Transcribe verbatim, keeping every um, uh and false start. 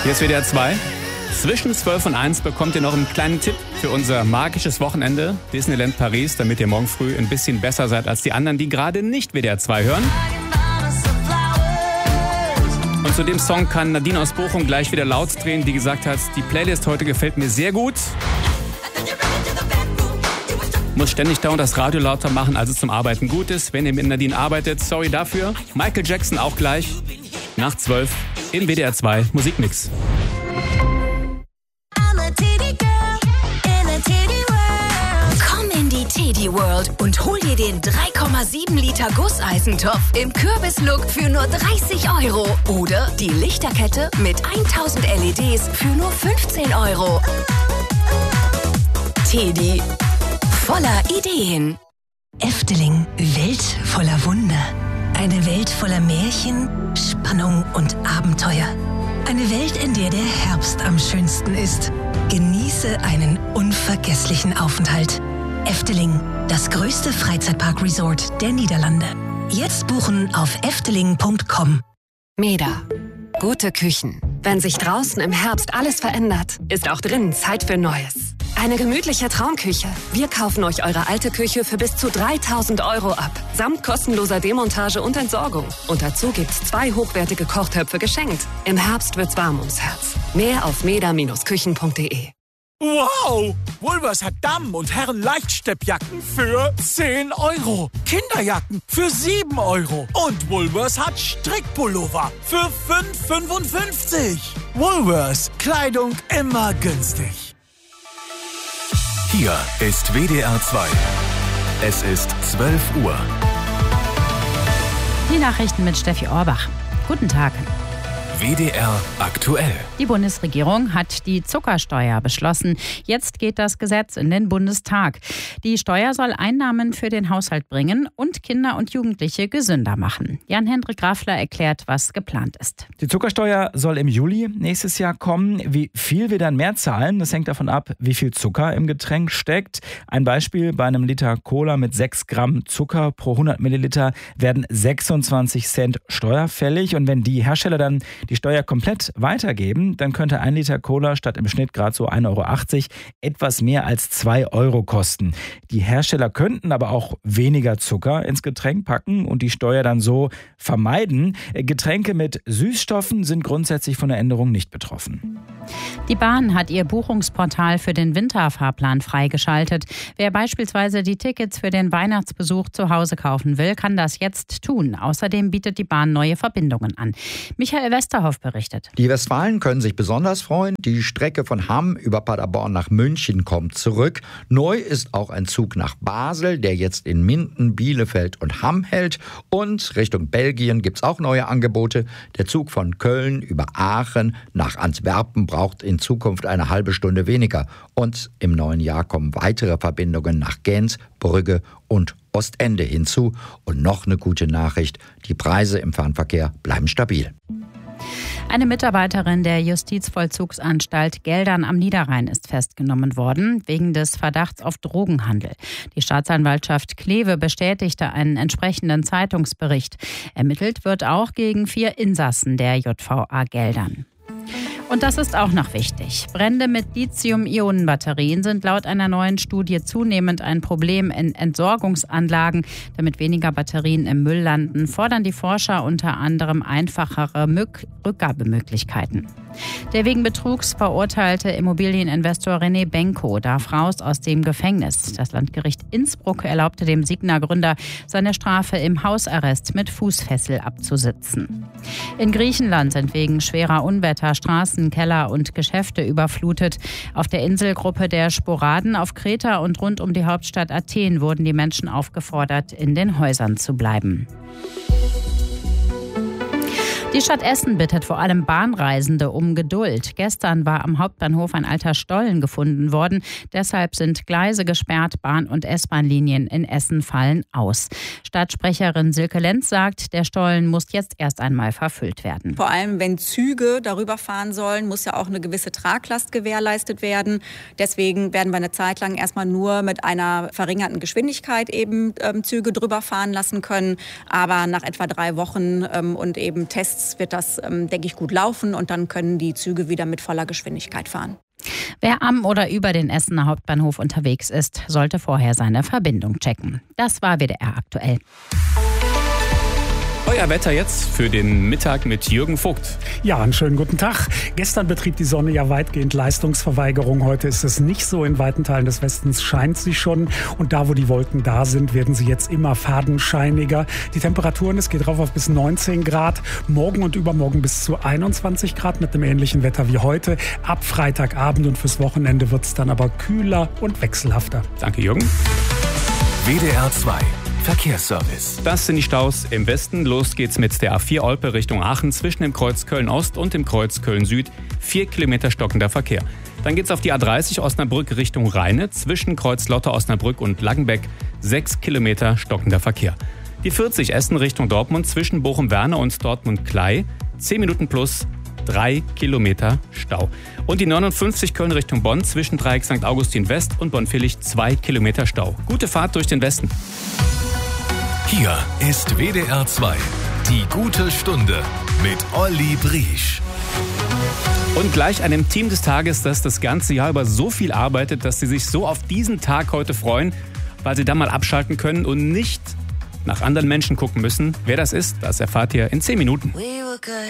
Hier ist W D R zwei. Zwischen zwölf und eins bekommt ihr noch einen kleinen Tipp für unser magisches Wochenende Disneyland Paris, damit ihr morgen früh ein bisschen besser seid als die anderen, die gerade nicht W D R zwei hören. Und zu dem Song kann Nadine aus Bochum gleich wieder laut drehen, die gesagt hat, die Playlist heute gefällt mir sehr gut. Muss ständig dauernd das Radio lauter machen, als es zum Arbeiten gut ist. Wenn ihr mit Nadine arbeitet, sorry dafür. Michael Jackson auch gleich nach zwölf im W D R zwei Musikmix. Komm in die Teddy World und hol dir den drei Komma sieben Liter Gusseisentopf im Kürbislook für nur dreißig Euro. Oder die Lichterkette mit tausend L E Ds für nur fünfzehn Euro. Teddy, voller Ideen. Efteling, Welt voller Wunder. Eine Welt voller Märchen, Spannung und Abenteuer. Eine Welt, in der der Herbst am schönsten ist. Genieße einen unvergesslichen Aufenthalt. Efteling, das größte Freizeitpark-Resort der Niederlande. Jetzt buchen auf efteling punkt com. Meda. Gute Küchen. Wenn sich draußen im Herbst alles verändert, ist auch drinnen Zeit für Neues. Eine gemütliche Traumküche. Wir kaufen euch eure alte Küche für bis zu dreitausend Euro ab. Samt kostenloser Demontage und Entsorgung. Und dazu gibt's zwei hochwertige Kochtöpfe geschenkt. Im Herbst wird's warm ums Herz. Mehr auf meda Bindestrich küchen punkt de. Wow! Woolworths hat Damen- und Herren-Leichtsteppjacken für zehn Euro. Kinderjacken für sieben Euro. Und Woolworths hat Strickpullover für fünf Euro fünfundfünfzig. Woolworths. Kleidung immer günstig. Hier ist W D R zwei. Es ist zwölf Uhr. Die Nachrichten mit Steffi Orbach. Guten Tag. W D R aktuell. Die Bundesregierung hat die Zuckersteuer beschlossen. Jetzt geht das Gesetz in den Bundestag. Die Steuer soll Einnahmen für den Haushalt bringen und Kinder und Jugendliche gesünder machen. Jan-Hendrik Graffler erklärt, was geplant ist. Die Zuckersteuer soll im Juli nächstes Jahr kommen. Wie viel wir dann mehr zahlen, das hängt davon ab, wie viel Zucker im Getränk steckt. Ein Beispiel: Bei einem Liter Cola mit sechs Gramm Zucker pro hundert Milliliter werden sechsundzwanzig Cent steuerfällig. Und wenn die Hersteller dann die Steuer komplett weitergeben, dann könnte ein Liter Cola statt im Schnitt gerade so ein Euro achtzig etwas mehr als zwei Euro kosten. Die Hersteller könnten aber auch weniger Zucker ins Getränk packen und die Steuer dann so vermeiden. Getränke mit Süßstoffen sind grundsätzlich von der Änderung nicht betroffen. Die Bahn hat ihr Buchungsportal für den Winterfahrplan freigeschaltet. Wer beispielsweise die Tickets für den Weihnachtsbesuch zu Hause kaufen will, kann das jetzt tun. Außerdem bietet die Bahn neue Verbindungen an. Michael Westerhoff berichtet. Die Westfalen können sich besonders freuen. Die Strecke von Hamm über Paderborn nach München kommt zurück. Neu ist auch ein Zug nach Basel, der jetzt in Minden, Bielefeld und Hamm hält. Und Richtung Belgien gibt es auch neue Angebote. Der Zug von Köln über Aachen nach Antwerpen braucht in Zukunft eine halbe Stunde weniger. Und im neuen Jahr kommen weitere Verbindungen nach Gent, Brügge und Ostende hinzu. Und noch eine gute Nachricht: Die Preise im Fernverkehr bleiben stabil. Eine Mitarbeiterin der Justizvollzugsanstalt Geldern am Niederrhein ist festgenommen worden, wegen des Verdachts auf Drogenhandel. Die Staatsanwaltschaft Kleve bestätigte einen entsprechenden Zeitungsbericht. Ermittelt wird auch gegen vier Insassen der J V A Geldern. Und das ist auch noch wichtig. Brände mit Lithium-Ionen-Batterien sind laut einer neuen Studie zunehmend ein Problem in Entsorgungsanlagen. Damit weniger Batterien im Müll landen, fordern die Forscher unter anderem einfachere Mück- Rückgabemöglichkeiten. Der wegen Betrugs verurteilte Immobilieninvestor René Benko darf raus aus dem Gefängnis. Das Landgericht Innsbruck erlaubte dem Signa-Gründer, seine Strafe im Hausarrest mit Fußfessel abzusitzen. In Griechenland sind wegen schwerer Unwetter Straßen, Keller und Geschäfte überflutet. Auf der Inselgruppe der Sporaden auf Kreta und rund um die Hauptstadt Athen wurden die Menschen aufgefordert, in den Häusern zu bleiben. Die Stadt Essen bittet vor allem Bahnreisende um Geduld. Gestern war am Hauptbahnhof ein alter Stollen gefunden worden. Deshalb sind Gleise gesperrt, Bahn- und S-Bahn-Linien in Essen fallen aus. Stadtsprecherin Silke Lenz sagt, der Stollen muss jetzt erst einmal verfüllt werden. Vor allem, wenn Züge darüber fahren sollen, muss ja auch eine gewisse Traglast gewährleistet werden. Deswegen werden wir eine Zeit lang erstmal nur mit einer verringerten Geschwindigkeit eben ähm, Züge drüber fahren lassen können. Aber nach etwa drei Wochen ähm, und eben Tests nachts wird das, ähm, denke ich, gut laufen und dann können die Züge wieder mit voller Geschwindigkeit fahren. Wer am oder über den Essener Hauptbahnhof unterwegs ist, sollte vorher seine Verbindung checken. Das war W D R aktuell. Euer Wetter jetzt für den Mittag mit Jürgen Vogt. Ja, einen schönen guten Tag. Gestern betrieb die Sonne ja weitgehend Leistungsverweigerung. Heute ist es nicht so. In weiten Teilen des Westens scheint sie schon. Und da, wo die Wolken da sind, werden sie jetzt immer fadenscheiniger. Die Temperaturen, es geht rauf auf bis neunzehn Grad. Morgen und übermorgen bis zu einundzwanzig Grad mit einem ähnlichen Wetter wie heute. Ab Freitagabend und fürs Wochenende wird es dann aber kühler und wechselhafter. Danke, Jürgen. W D R zwei Verkehrsservice. Das sind die Staus im Westen. Los geht's mit der A vier Olpe Richtung Aachen zwischen dem Kreuz Köln-Ost und dem Kreuz Köln-Süd. Vier Kilometer stockender Verkehr. Dann geht's auf die A dreißig Osnabrück Richtung Rheine zwischen Kreuz Lotte Osnabrück und Langenbeck. Sechs Kilometer stockender Verkehr. Die vierzig Essen Richtung Dortmund zwischen Bochum-Werne und Dortmund-Klei. Zehn Minuten plus. Drei Kilometer Stau. Und die neunundfünfzig Köln Richtung Bonn zwischen Dreieck Sankt Augustin West und Bonn-Villig zwei Kilometer Stau. Gute Fahrt durch den Westen. Hier ist W D R zwei. Die gute Stunde mit Olli Briesch. Und gleich einem Team des Tages, das das ganze Jahr über so viel arbeitet, dass sie sich so auf diesen Tag heute freuen, weil sie dann mal abschalten können und nicht nach anderen Menschen gucken müssen. Wer das ist, das erfahrt ihr in zehn Minuten.